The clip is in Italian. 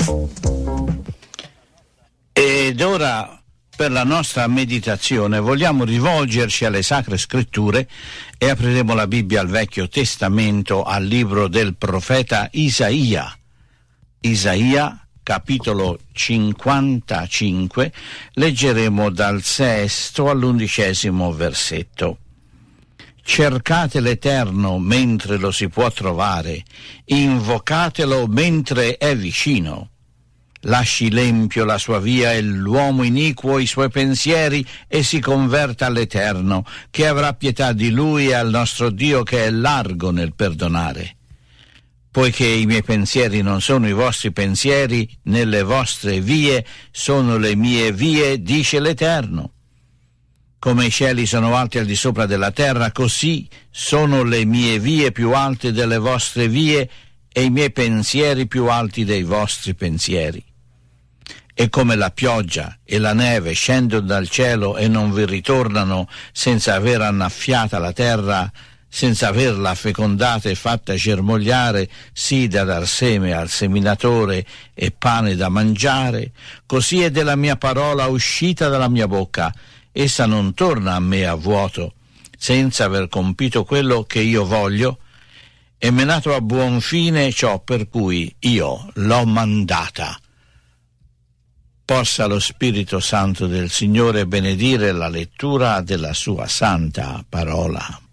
Ed ora, per la nostra meditazione, vogliamo rivolgerci alle Sacre Scritture e apriremo la Bibbia al Vecchio Testamento, al libro del profeta Isaia. Isaia, capitolo 55, leggeremo dal 6° all'11° versetto. Cercate l'Eterno mentre lo si può trovare, invocatelo mentre è vicino. Lasci l'empio la sua via e l'uomo iniquo i suoi pensieri e si converta all'Eterno, che avrà pietà di lui, e al nostro Dio, che è largo nel perdonare. Poiché i miei pensieri non sono i vostri pensieri, né le vostre vie sono le mie vie, dice l'Eterno. Come i cieli sono alti al di sopra della terra, così sono le mie vie più alte delle vostre vie e i miei pensieri più alti dei vostri pensieri. E come la pioggia e la neve scendono dal cielo e non vi ritornano senza aver annaffiata la terra, senza averla fecondata e fatta germogliare, sì da dar seme al seminatore e pane da mangiare, così è della mia parola uscita dalla mia bocca. Essa non torna a me a vuoto, senza aver compito quello che io voglio, e menato a buon fine ciò per cui io l'ho mandata. Possa lo Spirito Santo del Signore benedire la lettura della sua santa parola.